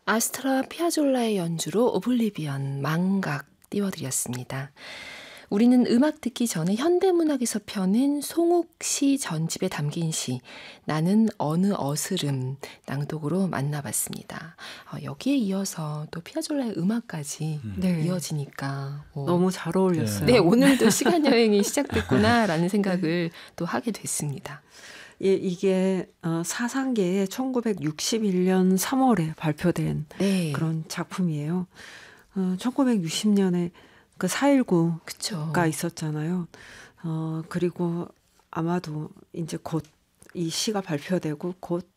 아스트라 피아졸라의 연주로 오블리비언 망각 띄워드렸습니다. 우리는 음악 듣기 전에 현대문학에서 펴낸 송욱 시 전집에 담긴 시 나는 어느 어스름 낭독으로 만나봤습니다. 여기에 이어서 또 피아졸라의 음악까지 네. 이어지니까 너무 잘 어울렸어요. 네, 오늘도 시간여행이 시작됐구나라는 생각을 또 하게 됐습니다. 예, 이게 사상계에 1961년 3월에 발표된 네. 그런 작품이에요. 1960년에 그 4.19가 있었잖아요. 그리고 아마도 이제 곧 이 시가 발표되고 곧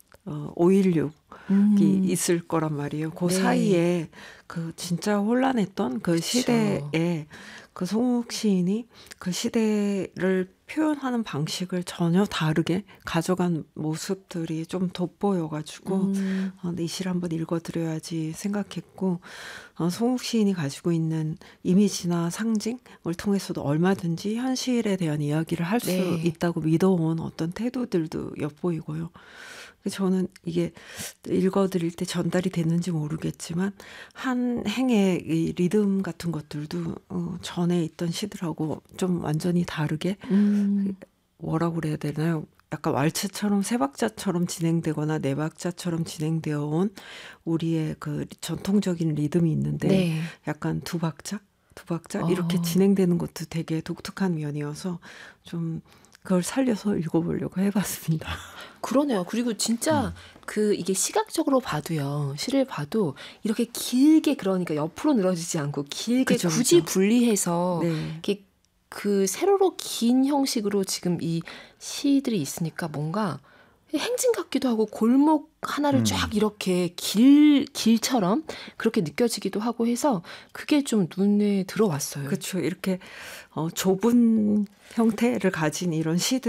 5.16이 있을 거란 말이에요. 그 네. 사이에 그 진짜 혼란했던 그 그쵸. 시대에 그 송욱 시인이 그 시대를 표현하는 방식을 전혀 다르게 가져간 모습들이 좀 돋보여가지고 이 시를 한번 읽어드려야지 생각했고 송욱 시인이 가지고 있는 이미지나 상징을 통해서도 얼마든지 현실에 대한 이야기를 할 수 있다고 믿어온 어떤 태도들도 엿보이고요. 저는 이게 읽어드릴 때 전달이 됐는지 모르겠지만 한 행의 이 리듬 같은 것들도 전에 있던 시들하고 좀 완전히 다르게 뭐라고 그래야 되나요? 약간 왈츠처럼 세 박자처럼 진행되거나 네 박자처럼 진행되어 온 우리의 그 전통적인 리듬이 있는데 약간 두 박자 이렇게 진행되는 것도 되게 독특한 면이어서 좀 그걸 살려서 읽어보려고 해봤습니다. 그러네요. 그리고 진짜 이게 시각적으로 봐도요. 시를 봐도 이렇게 길게 그러니까 옆으로 늘어지지 않고 길게 굳이 분리해서 이렇게 그 세로로 긴 형식으로 지금 이 시들이 있으니까 뭔가 행진 같기도 하고 골목 하나를 쫙 이렇게 길처럼 그렇게 느껴지기도 하고 해서 그게 좀 눈에 들어왔어요. 그렇죠. 이렇게 좁은 형태를 가진 이런 시들